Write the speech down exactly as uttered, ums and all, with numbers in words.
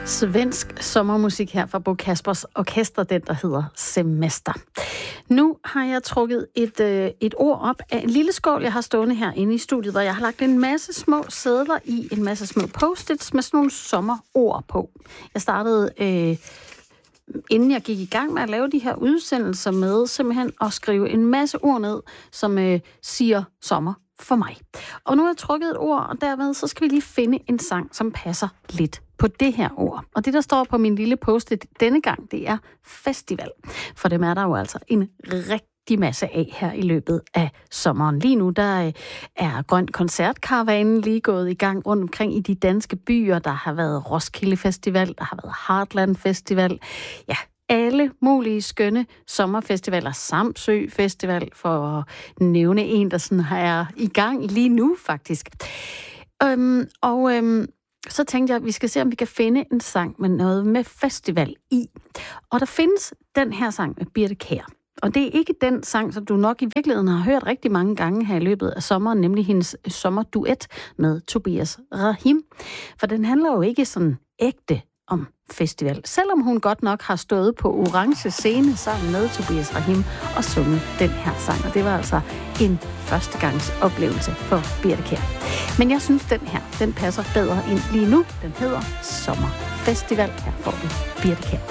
Svensk sommermusik her fra Bo Kaspers Orkester, den der hedder Semester. Nu har jeg trukket et, øh, et ord op af en lille skål, jeg har stående her inde i studiet, hvor jeg har lagt en masse små sedler i, en masse små post-its med sådan nogle sommerord på. Jeg startede, øh, inden jeg gik i gang med at lave de her udsendelser med, simpelthen at skrive en masse ord ned, som øh, siger sommer for mig. Og nu har jeg trukket et ord, og dermed så skal vi lige finde en sang, som passer lidt på det her ord. Og det, der står på min lille post-it denne gang, det er festival. For dem er der jo altså en rigtig masse af her i løbet af sommeren. Lige nu, der er Grøn Koncertkaravanen lige gået i gang rundt omkring i de danske byer. Der har været Roskilde Festival, der har været Heartland Festival. Ja, alle mulige skønne sommerfestivaler, Samsø Festival, for at nævne en, der sådan er i gang lige nu, faktisk. Øhm, og øhm, så tænkte jeg, at vi skal se, om vi kan finde en sang med noget med festival i. Og der findes den her sang med Birthe Kjær. Og det er ikke den sang, som du nok i virkeligheden har hørt rigtig mange gange her i løbet af sommeren, nemlig hendes sommerduet med Tobias Rahim. For den handler jo ikke sådan ægte om festival. Selvom hun godt nok har stået på orange scene sammen med Tobias Rahim og sunget den her sang. Og det var altså en førstegangs oplevelse for Birthe Kjær. Men jeg synes, den her, den passer bedre ind lige nu. Den hedder Sommerfestival. Her får vi Birthe Kjær.